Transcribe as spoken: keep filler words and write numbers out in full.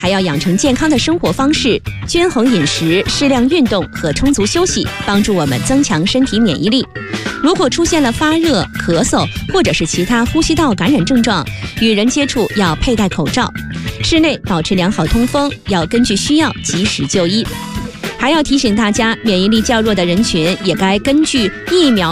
还要养成健康的生活方式，均衡饮食、适量运动和充足休息，帮助我们增强身体免疫力。如果出现了发热、咳嗽或者是其他呼吸道感染症状，与人接触要佩戴口罩，室内保持良好通风，要根据需要及时就医。还要提醒大家，免疫力较弱的人群也该根据疫苗